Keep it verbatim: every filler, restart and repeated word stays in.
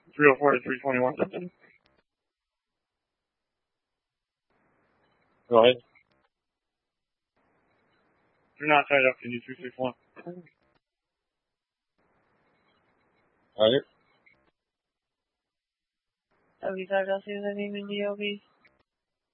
three oh four to three twenty-one something. Go ahead. You're not tied up. Can you two six one? Alright. Avisar así de mi D O B.